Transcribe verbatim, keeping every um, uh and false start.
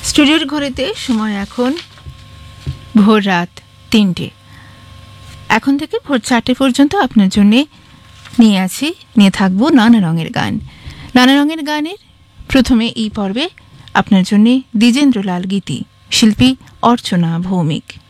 স্টুডিওর ঘরেতে সময় এখন ভোর রাত তিনটে। এখন থেকে ভোর চারটে পর্যন্ত আপনার জন্য নিয়ে আছি নিয়ে থাকবো নানা রঙের গান। নানা রঙের গানের প্রথমে এই পর্বে আপনার জন্য দ্বিজেন্দ্রলাল গীতি, শিল্পী অর্চনা ভৌমিক।